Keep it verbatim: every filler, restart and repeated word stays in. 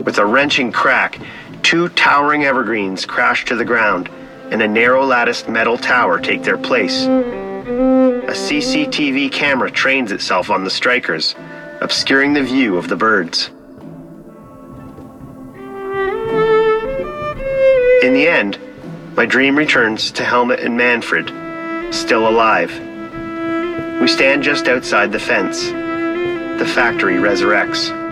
With a wrenching crack, two towering evergreens crash to the ground, and a narrow-latticed metal tower take their place. A C C T V camera trains itself on the strikers, obscuring the view of the birds. In the end, my dream returns to Helmut and Manfred, still alive. We stand just outside the fence. The factory resurrects.